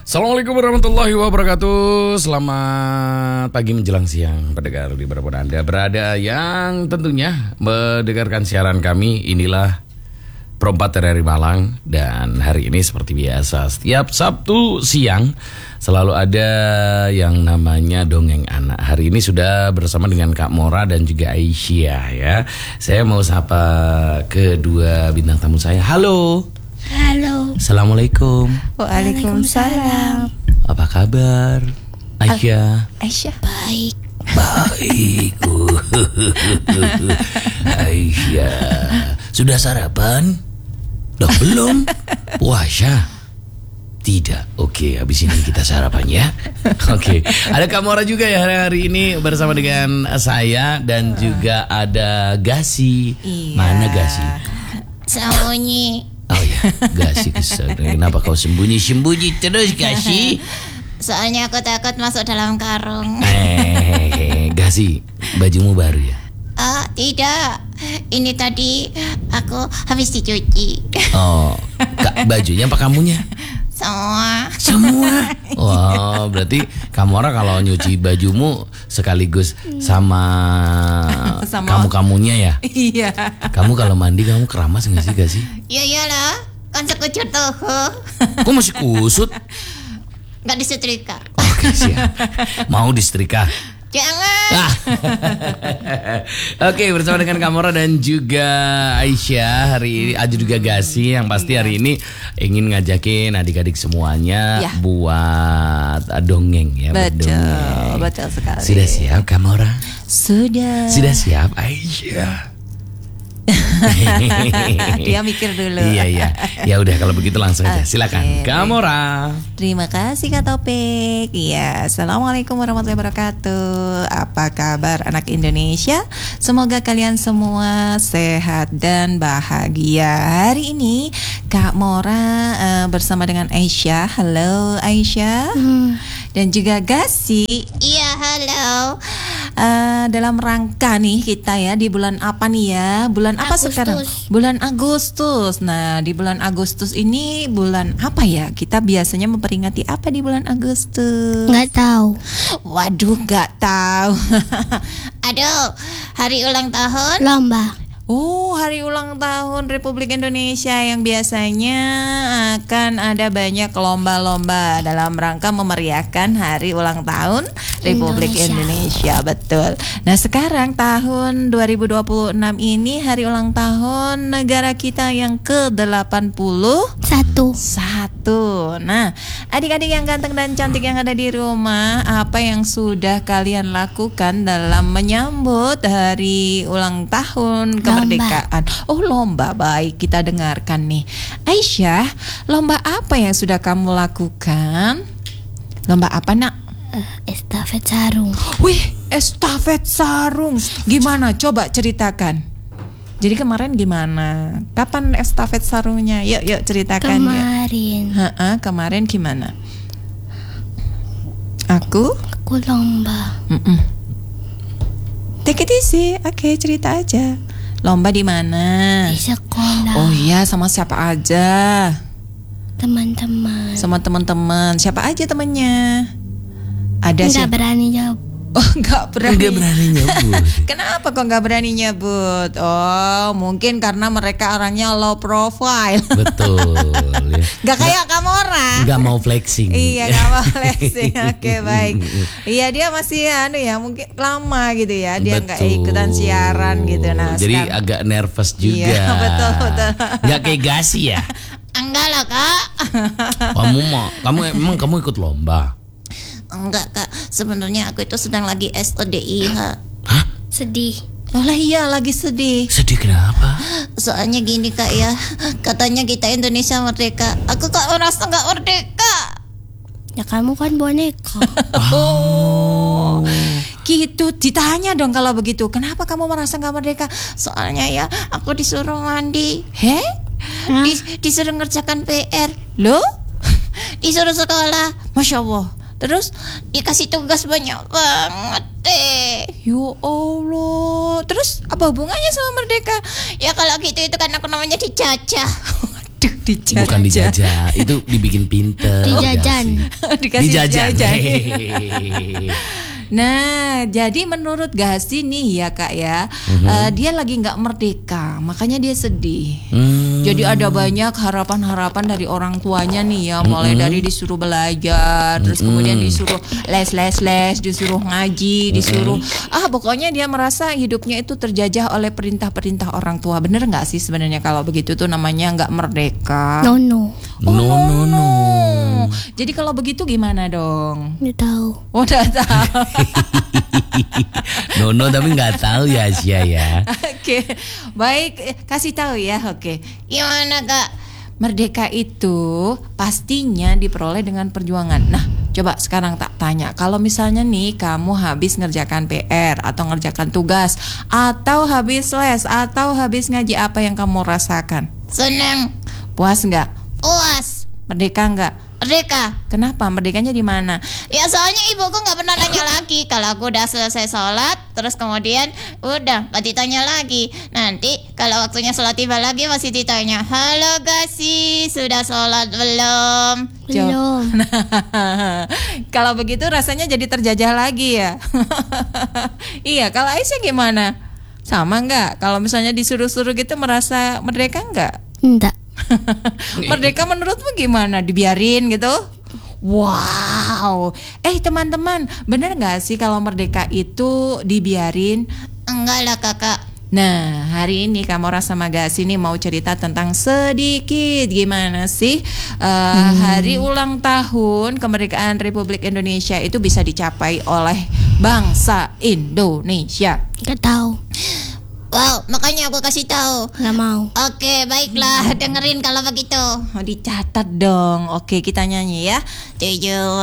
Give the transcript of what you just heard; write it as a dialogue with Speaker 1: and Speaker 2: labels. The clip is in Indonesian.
Speaker 1: Assalamualaikum warahmatullahi wabarakatuh. Selamat pagi menjelang siang pendengar dimanapun Anda berada yang tentunya mendengarkan siaran kami. Inilah Perempat dari Malang. Dan hari ini seperti biasa setiap Sabtu siang selalu ada yang namanya Dongeng Anak. Hari ini sudah bersama dengan Kak Mora dan juga Aisyah ya. Saya mau sapa kedua bintang tamu saya. Halo.
Speaker 2: Halo.
Speaker 1: Assalamualaikum.
Speaker 2: Waalaikumsalam.
Speaker 1: Apa kabar Aisyah?
Speaker 2: Aisyah. Baik.
Speaker 1: Baik. Aisyah, sudah sarapan? Loh, belum? Puasa? Tidak. Oke, habis ini kita sarapan ya. Oke. Ada Kak Mora juga ya hari ini bersama dengan saya dan juga ada Gasi.
Speaker 2: Iya.
Speaker 1: Mana Gasi?
Speaker 2: Sembunyi.
Speaker 1: Oh ya, Gasi kesana. Kenapa kau sembunyi-sembunyi terus, Gasi?
Speaker 2: Soalnya aku takut masuk dalam karung.
Speaker 1: Gasi, bajumu baru ya?
Speaker 2: Tidak. Ini tadi aku habis dicuci.
Speaker 1: Oh, bajunya apa kamunya?
Speaker 2: Semua.
Speaker 1: Wah, berarti Kamora kalau nyuci bajumu sekaligus sama kamu-kamunya ya?
Speaker 2: Iya.
Speaker 1: Kamu kalau mandi kamu keramas nggak sih, Gasi?
Speaker 2: Ya iyalah, kan sekujur tuh.
Speaker 1: Kok masih kusut?
Speaker 2: Nggak disetrika.
Speaker 1: Oke, siap. Mau disetrika?
Speaker 2: Jangan.
Speaker 1: Oke, bersama dengan Kamora dan juga Aisyah hari ini, ada juga Gasi yang pasti hari ini ingin ngajakin adik-adik semuanya
Speaker 2: Ya.
Speaker 1: buat dongeng ya.
Speaker 2: Betul sekali.
Speaker 1: Sudah siap Kamora?
Speaker 2: Sudah.
Speaker 1: Sudah siap Aisyah?
Speaker 2: Dia mikir dulu.
Speaker 1: Iya. Ya udah kalau begitu langsung aja. Silakan Kamora.
Speaker 2: Terima kasih Kak Topik. Iya, Assalamualaikum warahmatullahi wabarakatuh. Apa kabar anak Indonesia? Semoga kalian semua sehat dan bahagia. Hari ini Kak Mora bersama dengan Aisyah. Halo Aisyah. Dan juga Gasi. Iya, halo. Dalam rangka nih kita ya di bulan apa nih ya? Bulan apa
Speaker 3: Agustus.
Speaker 2: sekarang? Bulan Agustus. Nah, di bulan Agustus ini bulan apa ya? Kita biasanya memperingati apa di bulan Agustus?
Speaker 3: Nggak tahu.
Speaker 2: Waduh, nggak tahu. Aduh, hari ulang tahun.
Speaker 3: Lomba.
Speaker 2: Oh, hari ulang tahun Republik Indonesia yang biasanya akan ada banyak lomba-lomba dalam rangka memeriahkan hari ulang tahun Republik Indonesia. Betul. Nah, sekarang tahun 2026 ini hari ulang tahun negara kita yang ke-81. Nah, adik-adik yang ganteng dan cantik yang ada di rumah, apa yang sudah kalian lakukan dalam menyambut hari ulang tahun kemerdekaan? Oh, lomba. Baik, kita dengarkan nih. Aisyah, lomba apa yang sudah kamu lakukan? Lomba apa, Nak?
Speaker 3: Estafet sarung.
Speaker 2: Wih, estafet sarung. Gimana? Coba ceritakan. Jadi kemarin gimana? Kapan estafet sarungnya? Yuk ceritakan.
Speaker 3: Kemarin.
Speaker 2: Kemarin gimana? Aku
Speaker 3: lomba.
Speaker 2: Take it easy. Oke, cerita aja. Lomba di mana?
Speaker 3: Di sekolah.
Speaker 2: Oh iya, sama siapa aja?
Speaker 3: Teman-teman.
Speaker 2: Sama teman-teman. Siapa aja temannya? Ada
Speaker 3: Nggak
Speaker 2: siapa?
Speaker 3: berani jawab.
Speaker 2: Oh, nggak berani.
Speaker 1: Nggak berani nyebut.
Speaker 2: Kenapa kok nggak berani nyebut? Oh, mungkin karena mereka orangnya low profile.
Speaker 1: Betul ya.
Speaker 2: Nggak kayak kamu orang.
Speaker 1: Nggak mau flexing.
Speaker 2: Iya, nggak mau flexing. Oke, baik. Iya, dia masih mungkin lama gitu ya. Dia nggak
Speaker 1: Betul.
Speaker 2: ikutan siaran gitu. Nah,
Speaker 1: jadi
Speaker 2: sekarang-
Speaker 1: agak nervous juga.
Speaker 2: Iya, betul.
Speaker 1: Nggak kayak Gasi ya.
Speaker 2: Enggak lah, Kak.
Speaker 1: Kamu ikut lomba.
Speaker 2: Enggak, Kak. Sebenarnya aku itu sedang lagi SODIH.
Speaker 1: Hah?
Speaker 3: Sedih.
Speaker 2: Oh lah, iya, lagi sedih.
Speaker 1: Sedih kenapa?
Speaker 2: Soalnya gini, Kak ya. Katanya kita Indonesia merdeka. Aku kok merasa nggak merdeka.
Speaker 3: Ya kamu kan boneka.
Speaker 2: Oh, gitu. Ditanya dong kalau begitu. Kenapa kamu merasa nggak merdeka? Soalnya ya, aku disuruh mandi. Disuruh ngerjakan PR. Loh? Disuruh sekolah. Masya Allah. Terus dikasih tugas banyak banget deh. Ya Allah. Terus apa hubungannya sama merdeka? Ya kalau gitu itu kan aku namanya dijajah. Aduh, dijajah.
Speaker 1: Bukan dijajah, itu dibikin pinter.
Speaker 3: Dijajan.
Speaker 2: Dikasih
Speaker 1: Dijajan.
Speaker 2: jajan.
Speaker 1: Hehehe.
Speaker 2: Nah, jadi menurut Gasi nih ya Kak ya, dia lagi nggak merdeka, makanya dia sedih. Jadi ada banyak harapan-harapan dari orang tuanya nih ya, mulai dari disuruh belajar, terus kemudian disuruh les, disuruh ngaji, disuruh pokoknya dia merasa hidupnya itu terjajah oleh perintah-perintah orang tua. Bener nggak sih sebenarnya kalau begitu tuh namanya nggak merdeka?
Speaker 3: No no.
Speaker 1: No.
Speaker 2: Jadi kalau begitu gimana dong?
Speaker 3: Nggak tahu.
Speaker 2: Udah tahu.
Speaker 1: No tapi nggak tahu ya Asia ya.
Speaker 2: Oke, baik, kasih tahu ya. Oke, gimana Kak? Merdeka itu pastinya diperoleh dengan perjuangan. Nah, coba sekarang tak tanya, kalau misalnya nih kamu habis ngerjakan PR atau ngerjakan tugas, atau habis les, atau habis ngaji, apa yang kamu rasakan? Senang. Puas nggak? Puas. Merdeka nggak? Merdeka. Kenapa? Merdekanya di mana? Ya soalnya ibuku nggak pernah nanya lagi. Kalau aku udah selesai sholat, terus kemudian udah nggak ditanya lagi. Nanti kalau waktunya sholat tiba lagi masih ditanya, halo Gasi, sudah sholat belum?
Speaker 3: Belum.
Speaker 2: Nah, kalau begitu rasanya jadi terjajah lagi ya. Iya, kalau Aisyah gimana? Sama nggak? Kalau misalnya disuruh-suruh gitu merasa merdeka nggak?
Speaker 3: Enggak.
Speaker 2: Merdeka menurutmu gimana? Dibiarin gitu? Wow. Teman-teman, bener gak sih kalau merdeka itu dibiarin? Enggak lah kakak. Nah, hari ini Kamora sama Gasi nih mau cerita tentang sedikit gimana sih hari ulang tahun kemerdekaan Republik Indonesia itu bisa dicapai oleh bangsa Indonesia.
Speaker 3: Nggak tahu.
Speaker 2: Wow, makanya aku kasih tahu.
Speaker 3: Nggak mau.
Speaker 2: Oke, baiklah, dengerin kalau begitu. Dicatat dong. Oke, kita nyanyi ya. 7